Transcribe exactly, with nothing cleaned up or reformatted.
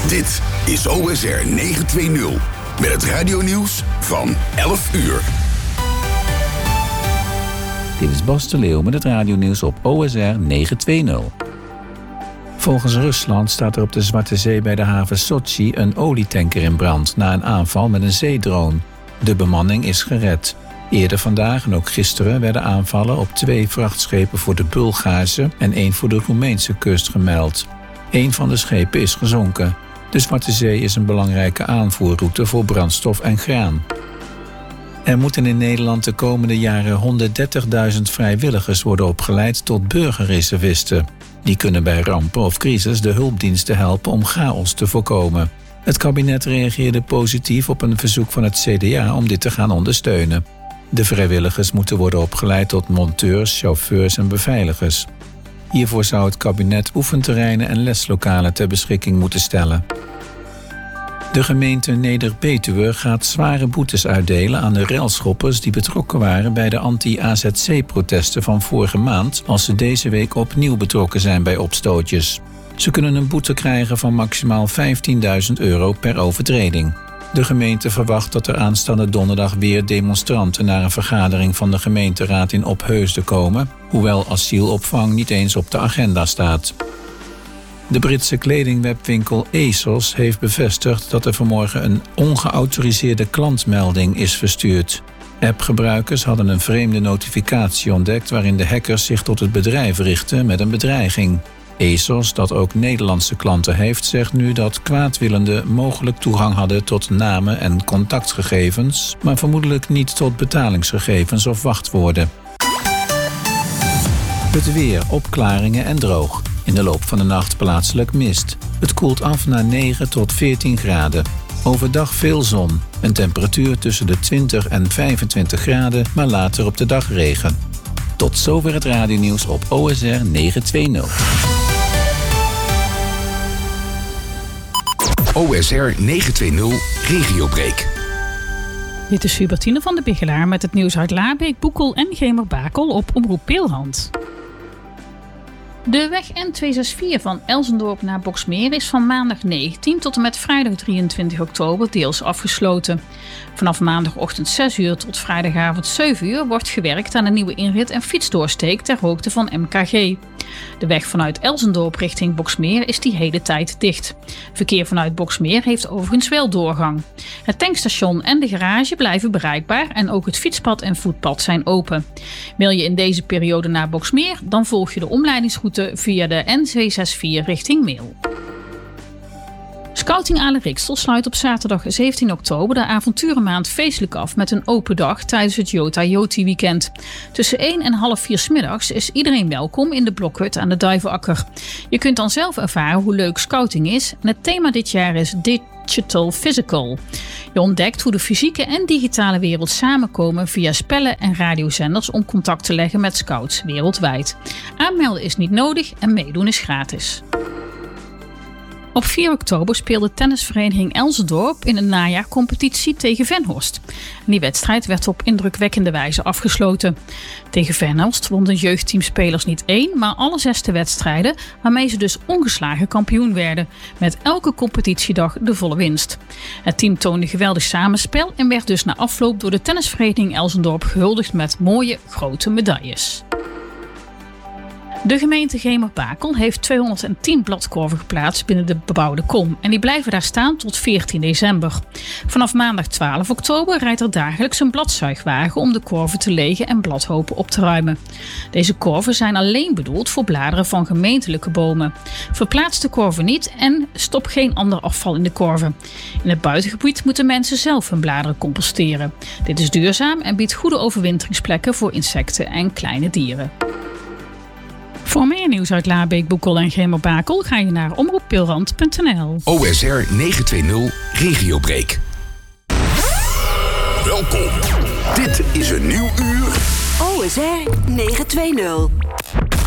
Dit is O S R negenhonderdtwintig met het radionieuws van elf uur. Dit is Bas de Leeuw met het radionieuws op O S R negenhonderdtwintig. Volgens Rusland staat er op de Zwarte Zee bij de haven Sochi een olietanker in brand na een aanval met een zeedrone. De bemanning is gered. Eerder vandaag en ook gisteren werden aanvallen op twee vrachtschepen voor de Bulgaarse en één voor de Roemeense kust gemeld. Eén van de schepen is gezonken. De Zwarte Zee is een belangrijke aanvoerroute voor brandstof en graan. Er moeten in Nederland de komende jaren honderddertigduizend vrijwilligers worden opgeleid tot burgerreservisten. Die kunnen bij rampen of crisis de hulpdiensten helpen om chaos te voorkomen. Het kabinet reageerde positief op een verzoek van het C D A om dit te gaan ondersteunen. De vrijwilligers moeten worden opgeleid tot monteurs, chauffeurs en beveiligers. Hiervoor zou het kabinet oefenterreinen en leslokalen ter beschikking moeten stellen. De gemeente Neder-Betuwe gaat zware boetes uitdelen aan de railschoppers die betrokken waren bij de anti-A Z C-protesten van vorige maand, als ze deze week opnieuw betrokken zijn bij opstootjes. Ze kunnen een boete krijgen van maximaal vijftienduizend euro per overtreding. De gemeente verwacht dat er aanstaande donderdag weer demonstranten naar een vergadering van de gemeenteraad in Opheusden komen, hoewel asielopvang niet eens op de agenda staat. De Britse kledingwebwinkel ASOS heeft bevestigd dat er vanmorgen een ongeautoriseerde klantmelding is verstuurd. Appgebruikers hadden een vreemde notificatie ontdekt waarin de hackers zich tot het bedrijf richten met een bedreiging. ASOS, dat ook Nederlandse klanten heeft, zegt nu dat kwaadwillenden mogelijk toegang hadden tot namen en contactgegevens, maar vermoedelijk niet tot betalingsgegevens of wachtwoorden. Het weer, opklaringen en droog. In de loop van de nacht plaatselijk mist. Het koelt af naar negen tot veertien graden. Overdag veel zon. Een temperatuur tussen de twintig en vijfentwintig graden, maar later op de dag regen. Tot zover het radionieuws op O S R negenhonderdtwintig. O S R negenhonderdtwintig Regiobreak. Dit is Hubertine van de Bigelaar met het nieuws uit Laarbeek, Boekel en Gemerbakel op Omroep Peelhand. De weg N tweehonderdzesenzestig van Elsendorp naar Boxmeer is van maandag negentien tot en met vrijdag drieëntwintig oktober deels afgesloten. Vanaf maandagochtend zes uur tot vrijdagavond zeven uur wordt gewerkt aan een nieuwe inrit en fietsdoorsteek ter hoogte van M K G. De weg vanuit Elsendorp richting Boxmeer is die hele tijd dicht. Verkeer vanuit Boxmeer heeft overigens wel doorgang. Het tankstation en de garage blijven bereikbaar en ook het fietspad en voetpad zijn open. Wil je in deze periode naar Boxmeer, dan volg je de omleidingsroute via de N tweehonderdzesenzestig richting Meel. Scouting Aale Riksel sluit op zaterdag zeventien oktober de avonturenmaand feestelijk af met een open dag tijdens het Jota Joti weekend. Tussen één en half vier 's middags is iedereen welkom in de blokhut aan de Duivenakker. Je kunt dan zelf ervaren hoe leuk scouting is en het thema dit jaar is Digital Physical. Je ontdekt hoe de fysieke en digitale wereld samenkomen via spellen en radiozenders om contact te leggen met scouts wereldwijd. Aanmelden is niet nodig en meedoen is gratis. Op vier oktober speelde tennisvereniging Elsendorp in een najaarcompetitie tegen Venhorst. Die wedstrijd werd op indrukwekkende wijze afgesloten. Tegen Venhorst won de jeugdteamspelers niet één, maar alle zesde wedstrijden, waarmee ze dus ongeslagen kampioen werden. Met elke competitiedag de volle winst. Het team toonde geweldig samenspel en werd dus na afloop door de tennisvereniging Elsendorp gehuldigd met mooie grote medailles. De gemeente Gemerbakel heeft tweehonderdtien bladkorven geplaatst binnen de bebouwde kom en die blijven daar staan tot veertien december. Vanaf maandag twaalf oktober rijdt er dagelijks een bladzuigwagen om de korven te legen en bladhopen op te ruimen. Deze korven zijn alleen bedoeld voor bladeren van gemeentelijke bomen. Verplaats de korven niet en stop geen ander afval in de korven. In het buitengebied moeten mensen zelf hun bladeren composteren. Dit is duurzaam en biedt goede overwinteringsplekken voor insecten en kleine dieren. Voor meer nieuws uit Laarbeek, Boekel en Gemerbakel ga je naar omroep peelhand punt n l. O S R negenhonderdtwintig Regiobreak. Welkom. Dit is een nieuw uur. O S R negenhonderdtwintig.